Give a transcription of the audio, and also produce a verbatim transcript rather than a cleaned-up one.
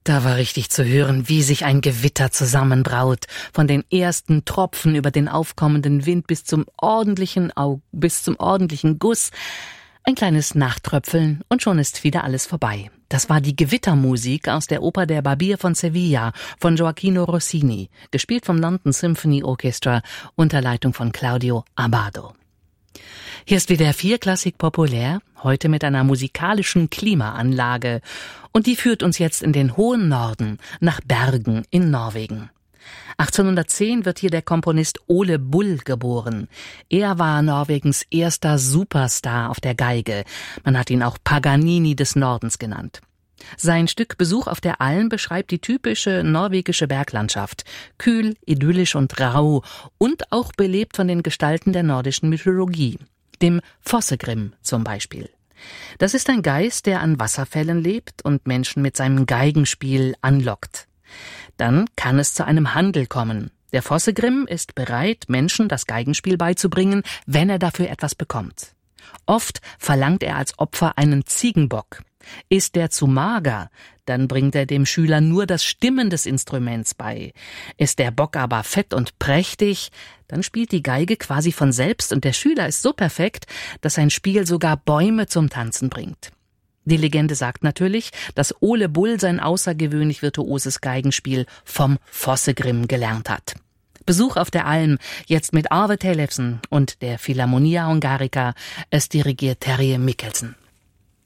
Da war richtig zu hören, wie sich ein Gewitter zusammenbraut, von den ersten Tropfen über den aufkommenden Wind bis zum ordentlichen Au- bis zum ordentlichen Guss. Ein kleines Nachtröpfeln und schon ist wieder alles vorbei. Das war die Gewittermusik aus der Oper Der Barbier von Sevilla von Gioachino Rossini, gespielt vom London Symphony Orchestra unter Leitung von Claudio Abbado. Hier ist wieder Vierklassik populär, heute mit einer musikalischen Klimaanlage. Und die führt uns jetzt in den hohen Norden, nach Bergen in Norwegen. achtzehnhundertzehn wird hier der Komponist Ole Bull geboren. Er war Norwegens erster Superstar auf der Geige. Man hat ihn auch Paganini des Nordens genannt. Sein Stück Besuch auf der Alm beschreibt die typische norwegische Berglandschaft. Kühl, idyllisch und rau und auch belebt von den Gestalten der nordischen Mythologie. Dem Fossegrim zum Beispiel. Das ist ein Geist, der an Wasserfällen lebt und Menschen mit seinem Geigenspiel anlockt. Dann kann es zu einem Handel kommen. Der Fossegrim ist bereit, Menschen das Geigenspiel beizubringen, wenn er dafür etwas bekommt. Oft verlangt er als Opfer einen Ziegenbock. Ist der zu mager, dann bringt er dem Schüler nur das Stimmen des Instruments bei. Ist der Bock aber fett und prächtig, dann spielt die Geige quasi von selbst und der Schüler ist so perfekt, dass sein Spiel sogar Bäume zum Tanzen bringt. Die Legende sagt natürlich, dass Ole Bull sein außergewöhnlich virtuoses Geigenspiel vom Fossegrim gelernt hat. Besuch auf der Alm, jetzt mit Arve Tellefsen und der Philharmonia Hungarica. Es dirigiert Terje Mikkelsen.